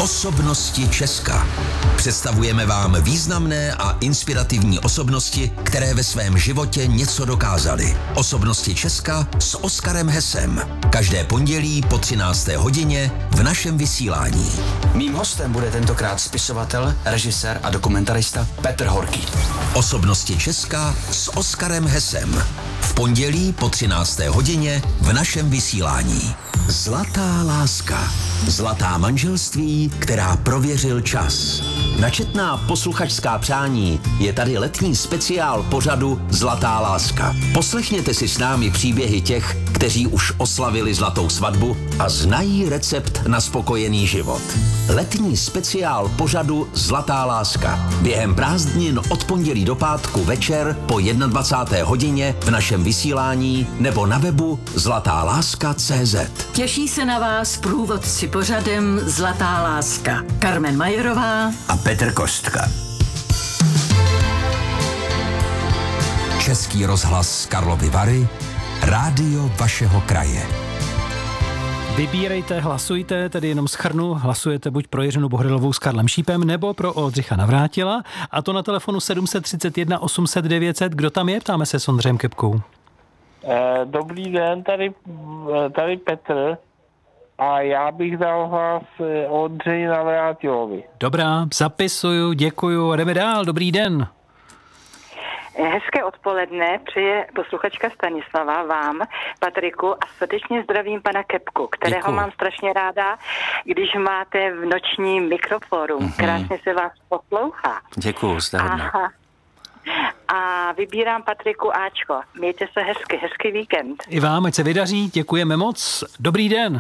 Osobnosti Česka. Představujeme vám významné a inspirativní osobnosti, které ve svém životě něco dokázaly. Osobnosti Česka s Oskarem Hesem. Každé pondělí po 13. hodině v našem vysílání. Mým hostem bude tentokrát spisovatel, režisér a dokumentarista Petr Horký. Osobnosti Česka s Oskarem Hesem. V pondělí po 13. hodině v našem vysílání. Zlatá láska. Zlatá manželství, která prověřil čas. Na četná posluchačská přání je tady letní speciál pořadu Zlatá láska. Poslechněte si s námi příběhy těch, kteří už oslavili zlatou svatbu a znají recept na spokojený život. Letní speciál pořadu Zlatá láska. Během prázdnin od pondělí do pátku večer po 21. hodině v našem vysílání nebo na webu zlatáláska.cz. Těší se na vás průvodci pořadem Zlatá láska. Carmen Majerová A Petr Kostka. Český rozhlas Karlovy Vary, rádio vašeho kraje. Vybírejte, hlasujte, tedy jenom shrnu, hlasujete buď pro Jiřinu Bohdalovou s Karlem Šípem, nebo pro Oldřicha Navrátila, a to na telefonu 731 800 900. Kdo tam je? Ptáme se s Ondřejem Kepkou. Dobrý den, tady Petr a já bych dal hlas Oldřichi Navrátilovi. Dobrá, zapisuju, děkuju a jdeme dál. Dobrý den. Hezké odpoledne přeje posluchačka Stanislava vám, Patriku, a srdečně zdravím pana Kepku, kterého Děkuju. mám strašně ráda, když máte v nočním mikroforum. Krásně se vás poslouchá. Děkuju, jste hodná. A vybírám Patriku Ačko. Mějte se hezký víkend. I vám, ať se vydaří, děkujeme moc. Dobrý den.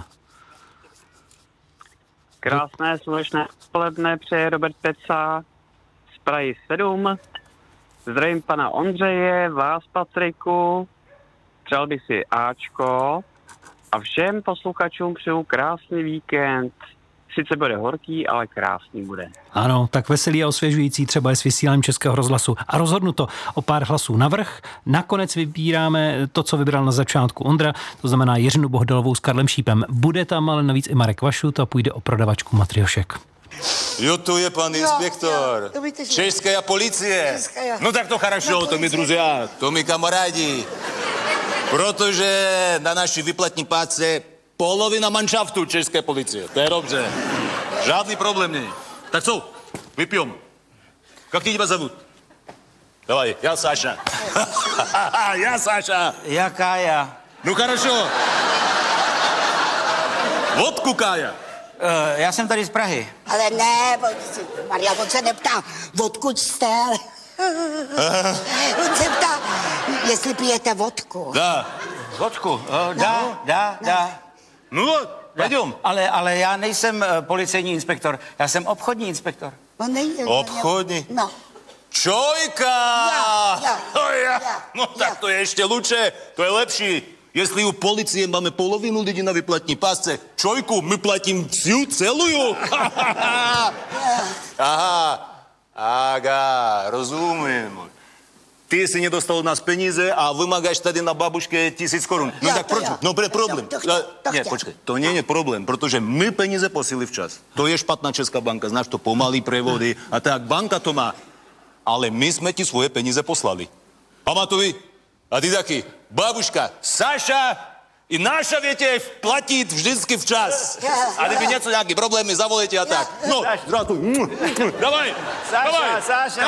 Krásné slunečné odpoledne přeje Robert Peca z Prahy 7. Zdravím pana Ondřeje, vás Patriku, přál bych si Ačko a všem posluchačům přeju krásný víkend. Sice bude horký, ale krásný bude. Ano, tak veselý a osvěžující třeba je s vysíláním Českého rozhlasu. A rozhodnuto o pár hlasů navrch. Nakonec vybíráme to, co vybral na začátku Ondra, to znamená Jiřinu Bohdalovou s Karlem Šípem. Bude tam ale navíc i Marek Vašut a půjde o prodavačku matriošek. Jo, tu je pan inspektor. Česká policie. No tak to хорошо, to mi друзья, to mi kamarádi. Protože na naší vyplatní páce polovina manšaftu české policie. To je dobře. Žádný problém není. Tak co? Vypijom. Jak тебя зовут? Давай, já Saša. Já Saša. Já Kája. No хорошо. Vodku Kája. Já jsem tady z Prahy. Ale ne, Maria, on se neptá, odkud jste, ale... On se ptá, jestli pijete vodku. Dá. Vodku? Dá. No, pojďom. Ale já nejsem policejní inspektor, já jsem obchodní inspektor. On není... Obchodní? No. Čojka! Ja. No tak to je ještě luče, to je lepší. Jestli u policie máme polovinu lidí na vyplatní pásce, čojku, my platím всю celou. Aha, rozumím. Ty si nedostal od nás peníze a vymágáš tady na babuške 1000 korun. No tak proč? No pre problém. Ne, počkej, to nie je problém, protože my peníze posílili včas. To je špatná Česká banka, znáš to, pomalý prevody a tak, banka to má. Ale my jsme ti svoje peníze poslali. Pamatuj, a ty taky, babuška, Saša i naša větev platit vždycky včas. A kdyby něco, nějaký problémy, zavolejte a tak. No, zdravtuj. Davaj, davaj. Saša.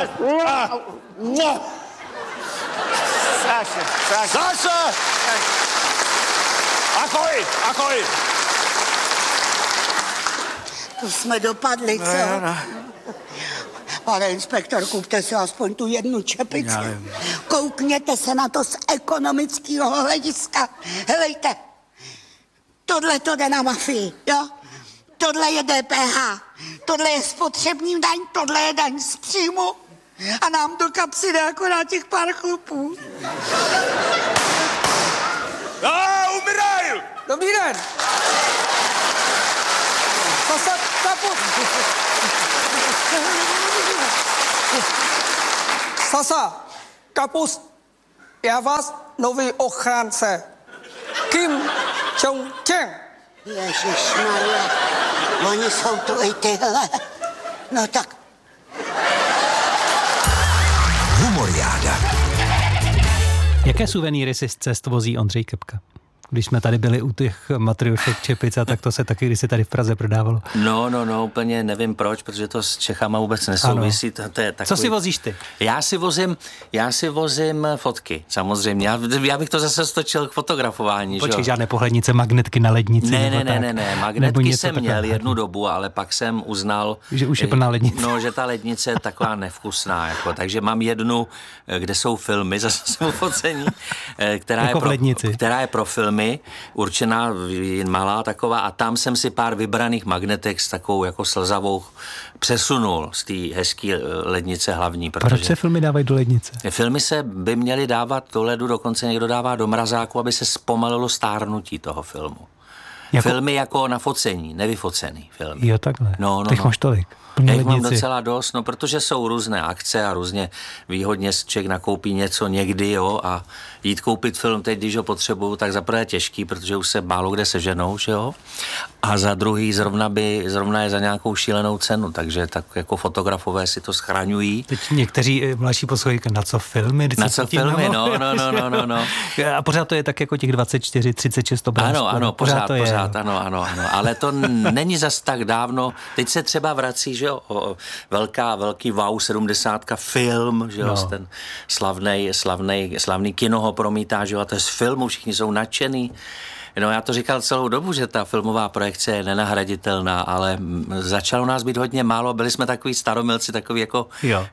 Saša! Ahoj! To jsme dopadli, co? Pane inspektor, kupte si aspoň tu jednu čepici. Koukněte se na to z ekonomického hlediska. Helejte, tohle to jde na mafii, jo? Tohle je DPH, tohle je spotřební daň, tohle je daň z příjmu a nám do kapsy jde akorát těch pár chlupů. Umíraj! Dobrý den. Sasa, kaput. Sasa, kapust. Já vás nový ochránce. Kim Jong-cheng. Ježišmarja. Oni jsou tu i tyhle. No tak. Humoriáda. Jaké suvenýry si z cest vozí Ondřej Kepka? Když jsme tady byli u těch matriošek Čepica, tak to se taky kdysi tady v Praze prodávalo. No, úplně nevím proč, protože to s Čechama vůbec nesouvisí. To je takový... Co si vozíš ty? Já si vozím fotky, samozřejmě. Já bych to zase stočil k fotografování. Počkej, žádné pohlednice, magnetky na lednici. Ne, magnetky jsem měl jednu dobu, ale pak jsem uznal, že už je plná lednice. No, že ta lednice je taková nevkusná, jako, takže mám jednu, kde jsou filmy, zase jsem focení, která je pro filmy, určená, malá taková, a tam jsem si pár vybraných magnetek s takovou jako slzavou přesunul z té hezké lednice hlavní. Proč se filmy dávají do lednice? Filmy se by měly dávat do ledu, dokonce někdo dává do mrazáku, aby se zpomalilo stárnutí toho filmu. Filmy jako na focení, nevyfocený filmy. Jo, takhle. No. Máš tolik. Já jich mám docela dost, no, protože jsou různé akce a různě výhodně člověk nakoupí něco někdy, jo, a jít koupit film teď, když ho potřebuju, tak za prvé těžký, protože už se málo kde seženou, že jo, a za druhý zrovna je za nějakou šílenou cenu, takže tak jako fotografové si to schraňují. Teď někteří mladší poslouchají, na co filmy? Na co filmy, no. A pořád to je tak jako těch 24, 36 obrázků. Ano, pořád, ano. Ale to není zas tak dávno. Teď se třeba vrací, že jo, velký wow 70 film, že jo, ten slavný kino ho promítá, že jo, a to je z filmu, všichni jsou nadšený. No, já to říkal celou dobu, že ta filmová projekce je nenahraditelná, ale začalo nás být hodně málo, byli jsme takový staromilci, takový jako,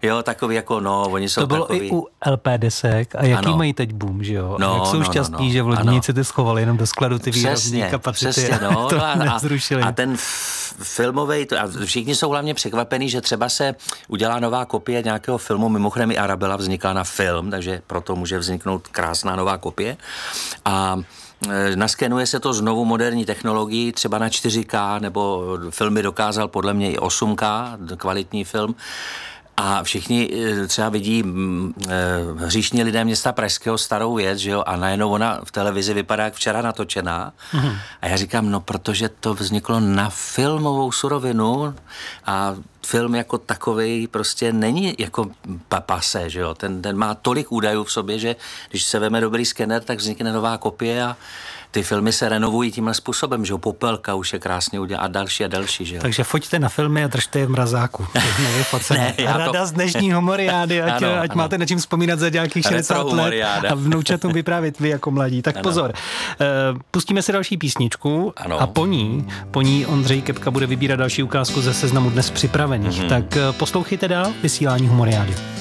oni jsou to bylo takový. I u LP desek a jaký mají teď boom, že jo? Jak jsou šťastní, že v Lodnici ty schovali jenom do skladu ty výrobní kapacity. Přesně, nezrušili. A ten filmový, a všichni jsou hlavně překvapení, že třeba se udělá nová kopie nějakého filmu, mimochodem i Arabella vznikla na film, takže proto může vzniknout krásná nová kopie. A naskenuje se to znovu moderní technologií, třeba na 4K, nebo filmy dokázal podle mě i 8K, kvalitní film. A všichni třeba vidí hříšní lidé města Pražského starou věc, že jo, a najednou ona v televizi vypadá jak včera natočená. A já říkám, no protože to vzniklo na filmovou surovinu a film jako takovej prostě není jako pase, že jo, ten má tolik údajů v sobě, že když se veme dobrý skener, tak vznikne nová kopie a ty filmy se renovují tímhle způsobem, že jo, Popelka už je krásně udělá a další, že jo. Takže foťte na filmy a držte je v mrazáku. Rada z dnešní humoriády, ať máte na čím vzpomínat za nějakých 60 let a vnoučatům vyprávět vy jako mladí. Tak pozor, pustíme si další písničku a po ní Ondřej Kepka bude vybírat další ukázku ze seznamu dnes připravených. Tak poslouchejte dál vysílání humoriády.